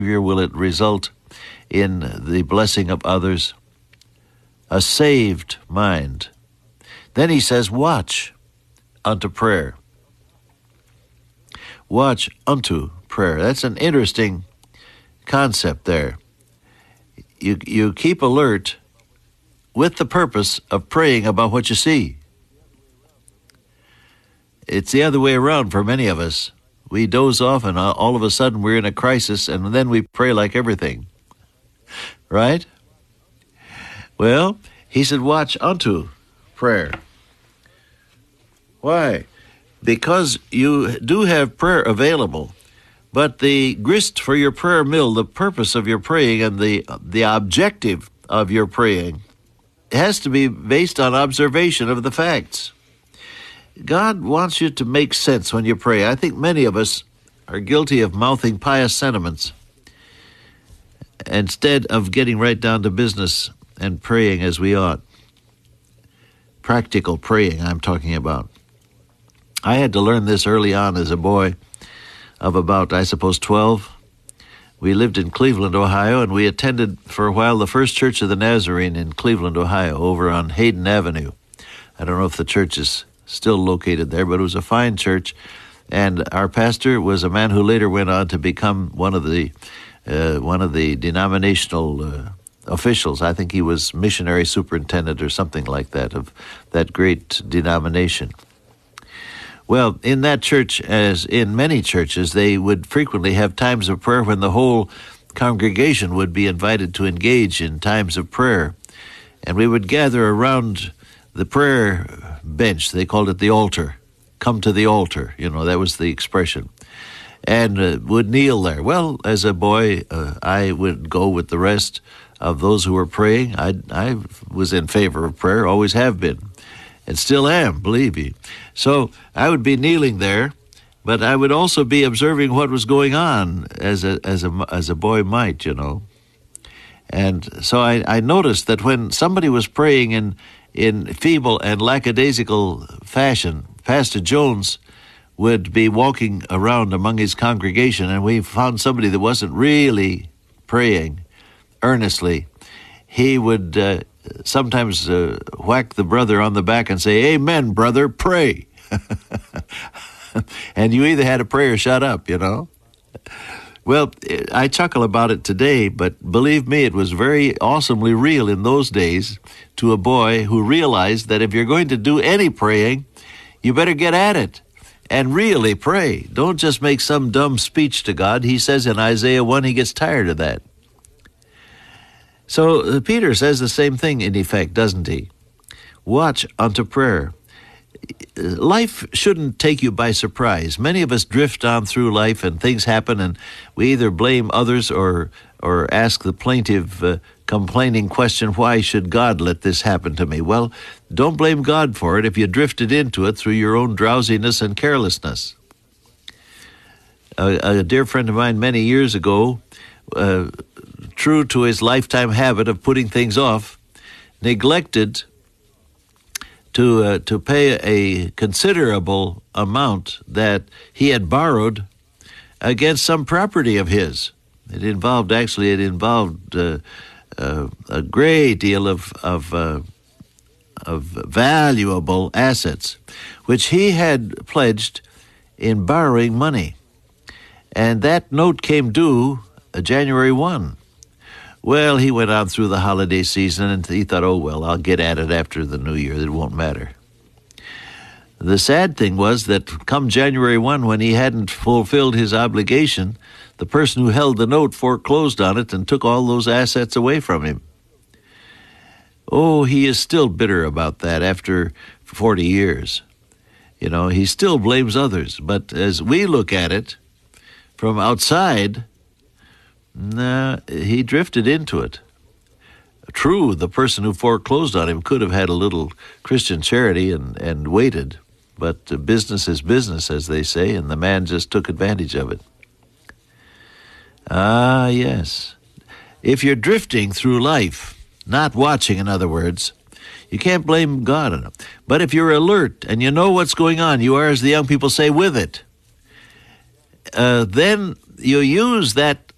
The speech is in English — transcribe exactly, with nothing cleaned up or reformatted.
will it result in the blessing of others? A saved mind. Then he says, watch unto prayer. Watch unto prayer. That's an interesting concept there. You, you keep alert with the purpose of praying about what you see. It's the other way around for many of us. We doze off and all of a sudden we're in a crisis and then we pray like everything. Right? Well, he said, watch unto prayer. Why? Because you do have prayer available, but the grist for your prayer mill, the purpose of your praying and the the objective of your praying has to be based on observation of the facts. God wants you to make sense when you pray. I think many of us are guilty of mouthing pious sentiments instead of getting right down to business and praying as we ought. Practical praying I'm talking about. I had to learn this early on as a boy of about, I suppose, twelve. We lived in Cleveland, Ohio, and we attended for a while the First Church of the Nazarene in Cleveland, Ohio, over on Hayden Avenue. I don't know if the church is still located there, but it was a fine church, and our pastor was a man who later went on to become one of the uh, one of the denominational uh, officials. I think he was missionary superintendent or something like that of that great denomination. Well, in that church, as in many churches, they would frequently have times of prayer when the whole congregation would be invited to engage in times of prayer. And we would gather around the prayer bench. They called it the altar. Come to the altar. You know, that was the expression. And uh, would kneel there. Well, as a boy, uh, I would go with the rest of those who were praying. I, I was in favor of prayer, always have been. And still am, believe me. So I would be kneeling there, but I would also be observing what was going on as a as a as a boy might, you know. And so I, I noticed that when somebody was praying in in feeble and lackadaisical fashion, Pastor Jones would be walking around among his congregation, and we found somebody that wasn't really praying earnestly. He would uh, sometimes uh, whack the brother on the back and say, "Amen, brother, pray." And you either had to pray or shut up, you know. Well, I chuckle about it today, but believe me, it was very awesomely real in those days to a boy who realized that if you're going to do any praying, you better get at it and really pray. Don't just make some dumb speech to God. He says in Isaiah one, he gets tired of that. So uh, Peter says the same thing in effect, doesn't he? Watch unto prayer. Life shouldn't take you by surprise. Many of us drift on through life and things happen and we either blame others or or ask the plaintive, uh, complaining question, why should God let this happen to me? Well, don't blame God for it if you drifted into it through your own drowsiness and carelessness. A, a dear friend of mine many years ago, uh, true to his lifetime habit of putting things off, neglected to uh, to pay a considerable amount that he had borrowed against some property of his. It involved, actually, it involved uh, uh, a great deal of of, uh, of valuable assets, which he had pledged in borrowing money. And that note came due uh, January first. Well, he went on through the holiday season, and he thought, oh, well, I'll get at it after the new year. It won't matter. The sad thing was that come January first, when he hadn't fulfilled his obligation, the person who held the note foreclosed on it and took all those assets away from him. Oh, he is still bitter about that after forty years. You know, he still blames others. But as we look at it from outside, nah, he drifted into it. True, the person who foreclosed on him could have had a little Christian charity and, and waited, but uh, business is business, as they say, and the man just took advantage of it. Ah, yes. If you're drifting through life, not watching, in other words, you can't blame God on it. But if you're alert and you know what's going on, you are, as the young people say, with it, uh, then you use that